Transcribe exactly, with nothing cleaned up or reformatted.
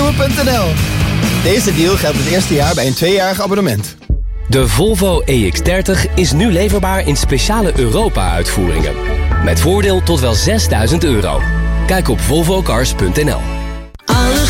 Carrefour punt n l. Deze deal geldt het eerste jaar bij een tweejarig abonnement. De Volvo E X dertig is nu leverbaar in speciale Europa-uitvoeringen. Met voordeel tot wel zesduizend euro. Kijk op volvo cars punt n l.